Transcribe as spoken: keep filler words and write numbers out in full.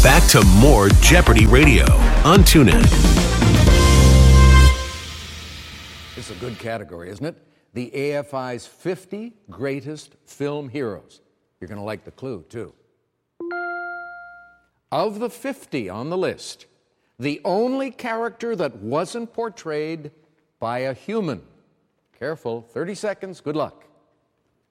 back to more Jeopardy Radio on TuneIn. It's a good category, isn't it? The A F I's fifty greatest film heroes. You're going to like the clue, too. Of the fifty on the list, the only character that wasn't portrayed by a human. Careful, thirty seconds, good luck.